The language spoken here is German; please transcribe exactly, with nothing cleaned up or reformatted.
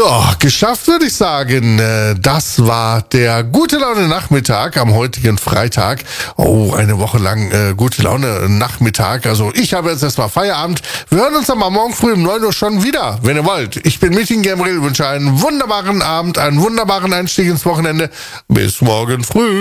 Ja, geschafft würde ich sagen. Äh, Das war der Gute Laune Nachmittag am heutigen Freitag. Oh, eine Woche lang äh, Gute Laune Nachmittag. Also ich habe jetzt erstmal Feierabend. Wir hören uns dann am Morgen früh um neun Uhr schon wieder, wenn ihr wollt. Ich bin Metin Gemril, wünsche einen wunderbaren Abend, einen wunderbaren Einstieg ins Wochenende. Bis morgen früh.